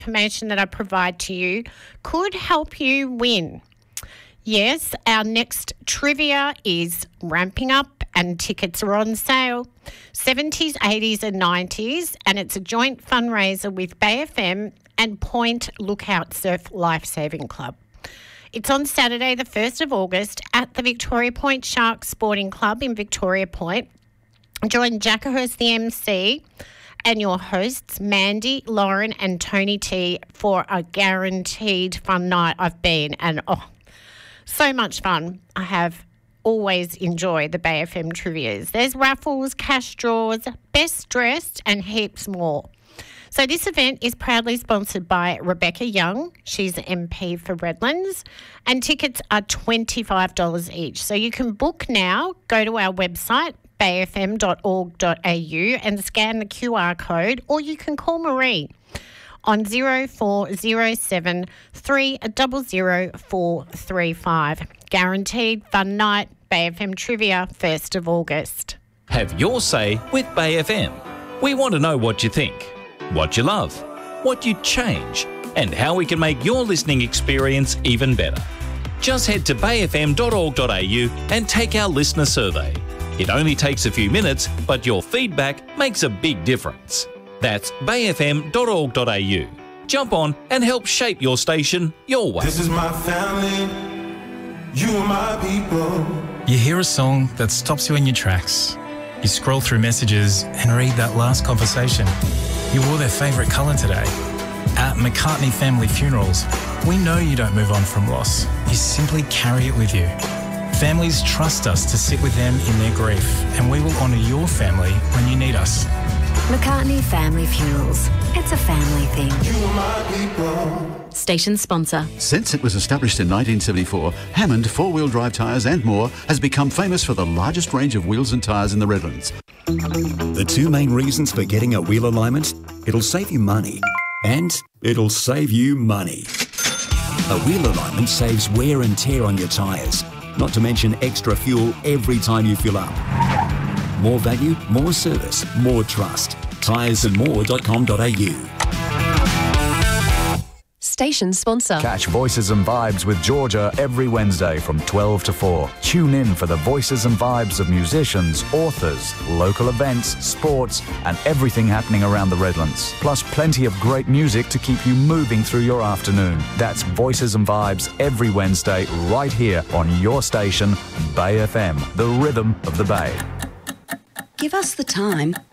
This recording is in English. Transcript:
information that I provide to you could help you win. Yes, our next trivia is ramping up and tickets are on sale. 70s, 80s and 90s, and it's a joint fundraiser with Bay FM and Point Lookout Surf Lifesaving Club. It's on Saturday, the 1st of August at the Victoria Point Sharks Sporting Club in Victoria Point. Join Jackerhurst, the MC, and your hosts, Mandy, Lauren and Tony T, for a guaranteed fun night. I've been, and so much fun. I have always enjoyed the Bay FM trivias. There's raffles, cash draws, best dressed and heaps more. So this event is proudly sponsored by Rebecca Young. She's the MP for Redlands, and tickets are $25 each. So you can book now. Go to our website, bayfm.org.au, and scan the QR code, or you can call Marie on 0407 300 435. Guaranteed fun night, Bay FM Trivia, 1st of August. Have your say with Bay FM. We want to know what you think, what you love, what you'd change, and how we can make your listening experience even better. Just head to bayfm.org.au and take our listener survey. It only takes a few minutes, but your feedback makes a big difference. That's bayfm.org.au. Jump on and help shape your station your way. This is my family, you are my people. You hear a song that stops you in your tracks. You scroll through messages and read that last conversation. You wore their favourite colour today. At McCartney Family Funerals, we know you don't move on from loss. You simply carry it with you. Families trust us to sit with them in their grief, and we will honour your family when you need us. McCartney Family Funerals. It's a family thing. You are my people. Station sponsor. Since it was established in 1974, Hammond four-wheel drive tyres and more has become famous for the largest range of wheels and tyres in the Redlands. The two main reasons for getting a wheel alignment: it'll save you money and it'll save you money. A wheel alignment saves wear and tear on your tyres, not to mention extra fuel every time you fill up. More value, more service, more trust. tyresandmore.com.au. Station sponsor. Catch Voices and Vibes with Georgia every Wednesday from 12 to 4. Tune in for the voices and vibes of musicians, authors, local events, sports, and everything happening around the Redlands. Plus plenty of great music to keep you moving through your afternoon. That's Voices and Vibes every Wednesday right here on your station, Bay FM, the rhythm of the Bay. Give us the time